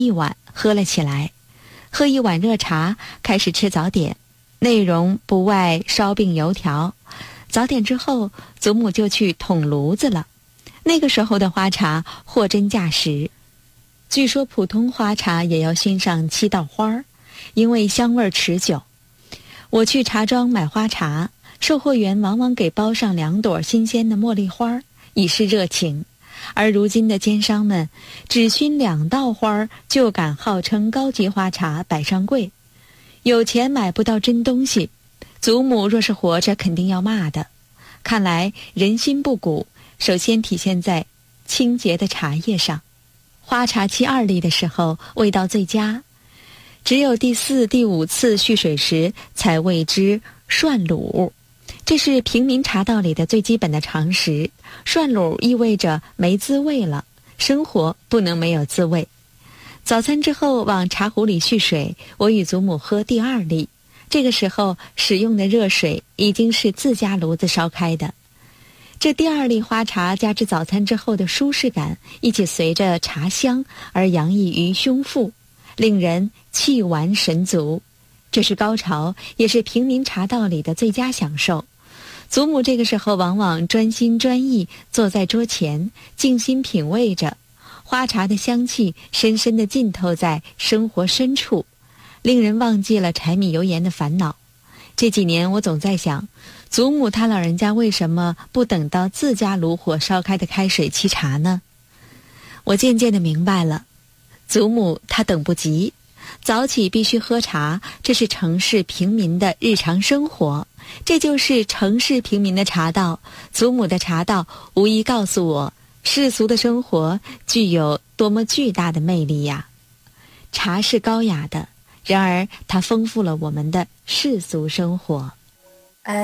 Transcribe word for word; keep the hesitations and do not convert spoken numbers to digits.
一碗喝了起来。喝一碗热茶，开始吃早点，内容不外烧饼油条。早点之后，祖母就去捅炉子了。那个时候的花茶货真价实，据说普通花茶也要熏上七道花，因为香味持久。我去茶庄买花茶，售货员往往给包上两朵新鲜的茉莉花，以示热情。而如今的奸商们只熏两道花就敢号称高级花茶摆上柜，有钱买不到真东西。祖母若是活着肯定要骂的。看来人心不古，首先体现在清洁的茶叶上。花茶沏二粒的时候味道最佳，只有第四第五次蓄水时才谓之涮卤，这是平民茶道里的最基本的常识。涮卤意味着没滋味了，生活不能没有滋味。早餐之后往茶壶里蓄水，我与祖母喝第二粒。这个时候使用的热水已经是自家炉子烧开的。这第二粒花茶加之早餐之后的舒适感，一起随着茶香而洋溢于胸腹，令人气完神足。这是高潮，也是平民茶道里的最佳享受。祖母这个时候往往专心专意坐在桌前，静心品味着花茶的香气，深深地浸透在生活深处，令人忘记了柴米油盐的烦恼。这几年我总在想，祖母她老人家为什么不等到自家炉火烧开的开水沏茶呢？我渐渐地明白了，祖母她等不及，早起必须喝茶，这是城市平民的日常生活，这就是城市平民的茶道。祖母的茶道无疑告诉我，世俗的生活具有多么巨大的魅力呀！茶是高雅的，然而它丰富了我们的世俗生活。